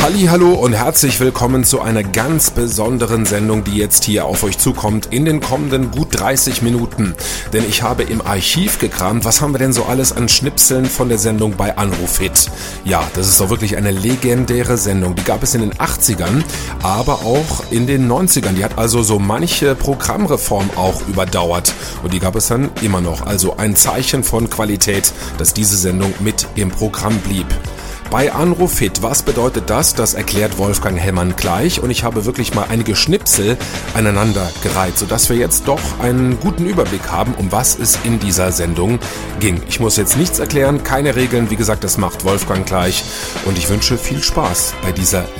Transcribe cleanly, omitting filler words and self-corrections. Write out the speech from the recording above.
Hallihallo und herzlich willkommen zu einer ganz besonderen Sendung, die jetzt hier auf euch zukommt in den kommenden gut 30 Minuten. Denn ich habe im Archiv gekramt, was haben wir denn so alles an Schnipseln von der Sendung bei Anruf Hit? Ja, das ist doch wirklich eine legendäre Sendung. Die gab es in den 80ern, aber auch in den 90ern. Die hat also so manche Programmreform auch überdauert. Und die gab es dann immer noch. Also ein Zeichen von Qualität, dass diese Sendung mit im Programm blieb. Bei Anruf Hit, was bedeutet das? Das erklärt Wolfgang Hellmann gleich und ich habe wirklich mal einige Schnipsel aneinander gereiht, sodass wir jetzt doch einen guten Überblick haben, um was es in dieser Sendung ging. Ich muss jetzt nichts erklären, keine Regeln, wie gesagt, das macht Wolfgang gleich und ich wünsche viel Spaß bei dieser